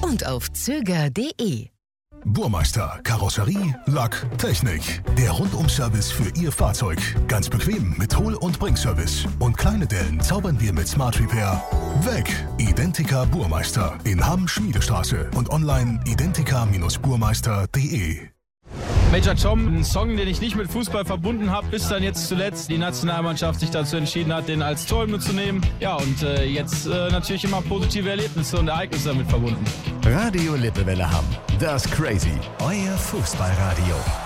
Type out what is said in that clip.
und auf zöger.de. Burmeister, Karosserie, Lack, Technik. Der Rundum-Service für Ihr Fahrzeug. Ganz bequem mit Hol- und Bringservice. Und kleine Dellen zaubern wir mit Smart Repair weg. Identica Burmeister in Hamm Schmiedestraße und online identica-burmeister.de. Major Tom, ein Song, den ich nicht mit Fußball verbunden habe, bis dann jetzt zuletzt die Nationalmannschaft sich dazu entschieden hat, den als Torhymne zu nehmen. Ja, und jetzt natürlich immer positive Erlebnisse und Ereignisse damit verbunden. Radio Lippewelle Hamm. Das Crazy. Euer Fußballradio.